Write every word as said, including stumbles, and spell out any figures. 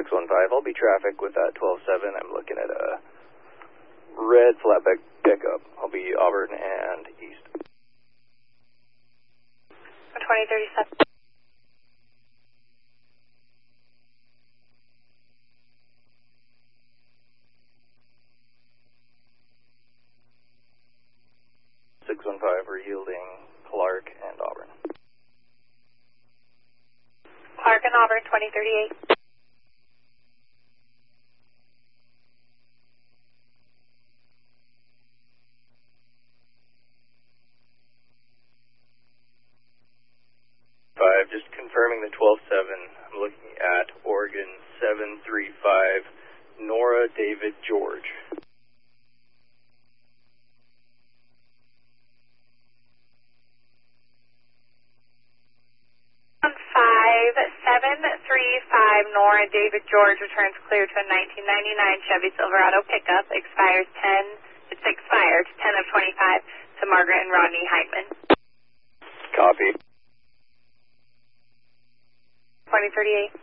six one five, I'll be traffic with that twelve seven. I'm looking at a red flatbed pickup. I'll be Auburn and east. twenty thirty-seven. six one five, we're yielding Clark and Auburn. Clark and Auburn, twenty thirty-eight. Five, just confirming the twelve seven. I'm looking at Oregon seven three five, Nora David George. five seven three five, Nora David George returns clear to a nineteen ninety-nine Chevy Silverado pickup, expires ten, it's expired ten of twenty-five to Margaret and Rodney Heitman. Copy. twenty thirty-eight.